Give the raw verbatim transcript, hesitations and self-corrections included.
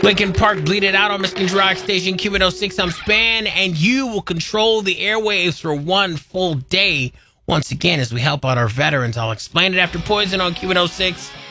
Lincoln Park, Bleed It Out on Michigan's Rock Station, Q one oh six. I'm Span, and you will control the airwaves for one full day. Once again, as we help out our veterans, I'll explain it after Poison on Q one oh six.